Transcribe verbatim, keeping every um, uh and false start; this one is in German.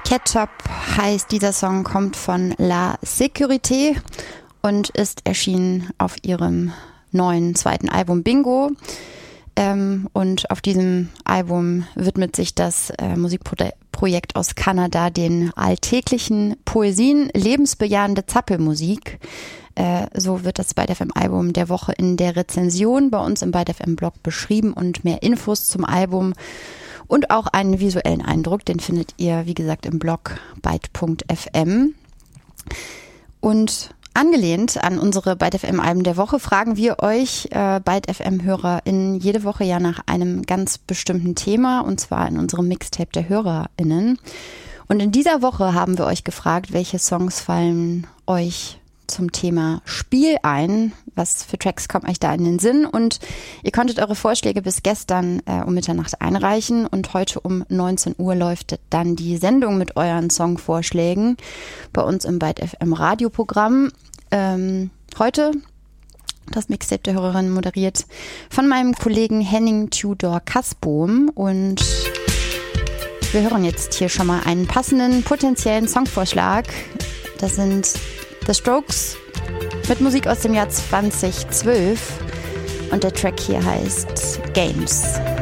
Ketchup heißt dieser Song, kommt von La Sécurité und ist erschienen auf ihrem neuen zweiten Album Bingo. Ähm, und auf diesem Album widmet sich das äh, Musikprojekt aus Kanada den alltäglichen Poesien, lebensbejahende Zappelmusik. Äh, so wird das Byte F M-Album der Woche in der Rezension bei uns im Byte F M-Blog beschrieben, und mehr Infos zum Album und auch einen visuellen Eindruck, den findet ihr, wie gesagt, im Blog byte punkt f m. Und angelehnt an unsere Byte F M-Alben der Woche fragen wir euch äh, Byte F M-HörerInnen jede Woche ja nach einem ganz bestimmten Thema, und zwar in unserem Mixtape der HörerInnen. Und in dieser Woche haben wir euch gefragt, welche Songs fallen euch zum Thema Spiel ein? Was für Tracks kommen euch da in den Sinn? Und ihr konntet eure Vorschläge bis gestern äh, um Mitternacht einreichen, und heute um neunzehn Uhr läuft dann die Sendung mit euren Songvorschlägen bei uns im Byte F M Radioprogramm. Ähm, heute das Mixtape der Hörerin moderiert von meinem Kollegen Henning Tudor Kasbohm, und wir hören jetzt hier schon mal einen passenden potenziellen Songvorschlag. Das sind The Strokes mit Musik aus dem Jahr zweitausendzwölf, und der Track hier heißt Games.